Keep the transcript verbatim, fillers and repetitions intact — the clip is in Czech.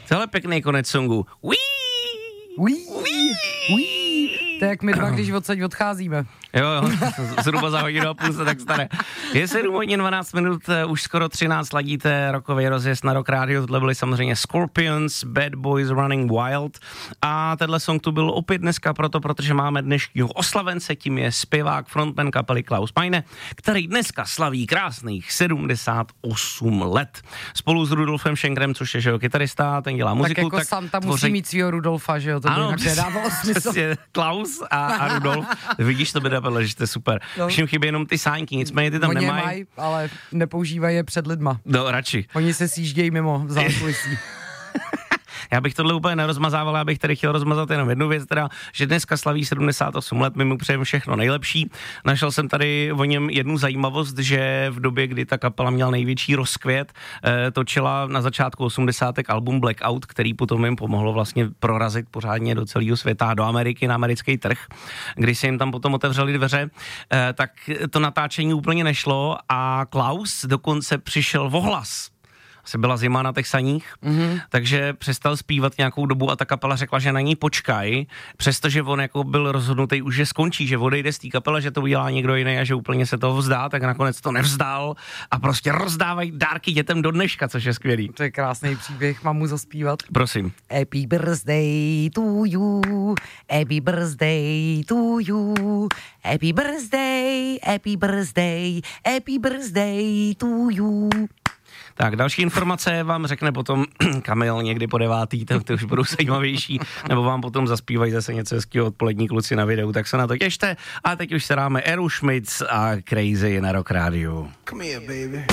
Tohle pěkný konec songu. Uí, uí, uí. To je jak my dva, když odsaď odcházíme. Jo, jo, zhruba za hodinu a půl se tak stane. Je sedm hodin dvanáct minut, už skoro třináct, ladíte rokový rozjezd na Rock Radio, tohle byli samozřejmě Scorpions, Bad Boys Running Wild a tenhle song tu byl opět dneska proto, protože máme dnešního oslavence, tím je zpěvák, frontman kapely Klaus Meine, který dneska slaví krásných sedmdesát osm let. Spolu s Rudolfem Schenkerem, což je, že jo, kytarista, ten dělá muziku. Tak jako tak Santa tvoří... musí mít svýho Rudolfa, že jo, to by ano, jinak nedávalo smysl. Klaus a, a Rudolf, vidíš, to by dávalo, že jste super. No. Všim chybí jenom ty sáňky, nicméně ty tam Oni nemají. Maj, ale nepoužívají je před lidma. No, radši. Oni se sjíždějí mimo zákulisí. Já bych tohle úplně nerozmazával, já bych tady chtěl rozmazat jenom jednu věc, teda, že dneska slaví sedmdesát osm let, my mu přejeme všechno nejlepší. Našel jsem tady o něm jednu zajímavost, že v době, kdy ta kapela měla největší rozkvět, eh, točila na začátku osmdesátek album Blackout, který potom jim pomohlo vlastně prorazit pořádně do celého světa, do Ameriky, na americký trh, kdy se jim tam potom otevřely dveře, eh, tak to natáčení úplně nešlo a Klaus dokonce přišel o hlas. Asi byla zima na těch saních, mm-hmm. takže přestal zpívat nějakou dobu a ta kapela řekla, že na ní počkají, přestože on jako byl rozhodnutý už, že skončí, že odejde z té kapele, že to udělá někdo jiný a že úplně se toho vzdá, tak nakonec to nevzdal a prostě rozdávají dárky dětem do dneška, což je skvělý. To je krásný příběh, mám mu zaspívat. Prosím. Happy birthday to you, happy birthday to you, happy birthday, happy birthday, happy birthday to you. Tak, další informace vám řekne potom Kamil někdy po devátý, to, to už budou zajímavější, nebo vám potom zaspívají zase něco hezkýho odpolední kluci na videu, tak se na to těšte. A teď už se dáme Aerosmith a Crazy na Rock Radio. Come here, baby.